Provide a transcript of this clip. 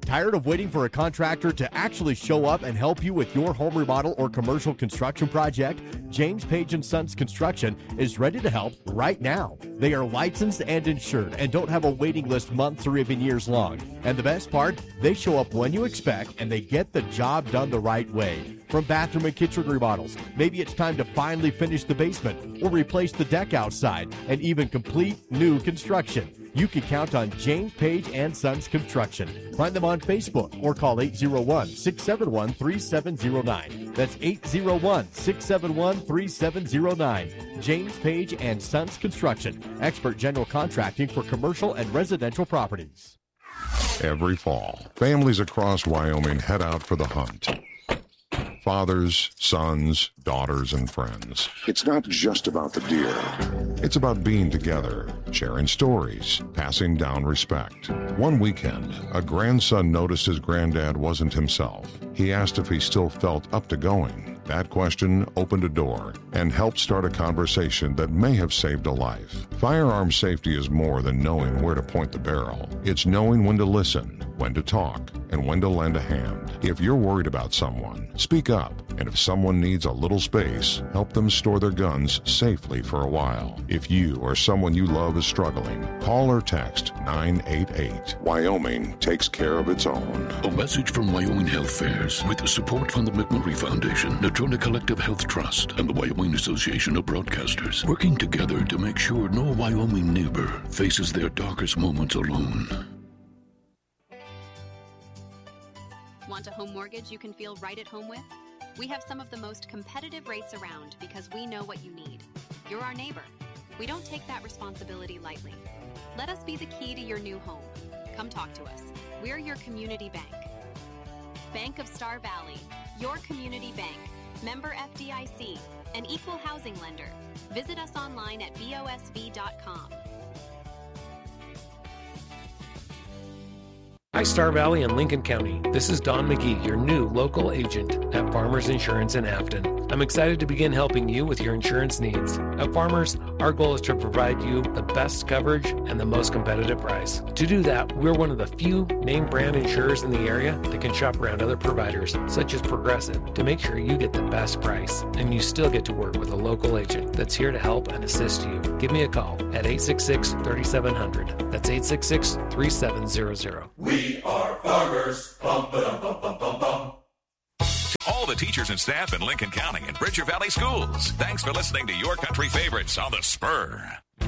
Tired of waiting for a contractor to actually show up and help you with your home remodel or commercial construction project? James Page & Sons Construction is ready to help right now. They are licensed and insured and don't have a waiting list months or even years long. And the best part, they show up when you expect and they get the job done the right way. From bathroom and kitchen remodels, maybe it's time to finally finish the basement or replace the deck outside and even complete new construction. You can count on James Page & Sons Construction. Find them on Facebook or call 801-671-3709. That's 801-671-3709. James Page & Sons Construction. Expert general contracting for commercial and residential properties. Every fall, families across Wyoming head out for the hunt. Fathers, sons, daughters, and friends. It's not just about the deer. It's about being together, sharing stories, passing down respect. One weekend, a grandson noticed his granddad wasn't himself. He asked if he still felt up to going. That question opened a door and helped start a conversation that may have saved a life. Firearm safety is more than knowing where to point the barrel. It's knowing when to listen, when to talk, and when to lend a hand. If you're worried about someone, speak up. And if someone needs a little space, help them store their guns safely for a while. If you or someone you love is struggling, call or text 988. Wyoming takes care of its own. A message from Wyoming Health Fairs with the support from the McMurray Foundation, Natrona Collective Health Trust, and the Wyoming Association of Broadcasters, working together to make sure no Wyoming neighbor faces their darkest moments alone. Want a home mortgage you can feel right at home with? We have some of the most competitive rates around because we know what you need. You're our neighbor. We don't take that responsibility lightly. Let us be the key to your new home. Come talk to us. We're your community bank. Bank of Star Valley, your community bank. Member FDIC, an equal housing lender. Visit us online at bosv.com. Hi, Star Valley and Lincoln County. This is Don McGee, your new local agent at Farmers Insurance in Afton. I'm excited to begin helping you with your insurance needs. At Farmers, our goal is to provide you the best coverage and the most competitive price. To do that, we're one of the few name brand insurers in the area that can shop around other providers, such as Progressive, to make sure you get the best price. And you still get to work with a local agent that's here to help and assist you. Give me a call at 866-3700. That's 866-3700. We are Farmers. Bum, ba-dum, bum, bum, bum, bum. All the teachers and staff in Lincoln County and Bridger Valley Schools, thanks for listening to Your Country Favorites on The Spur.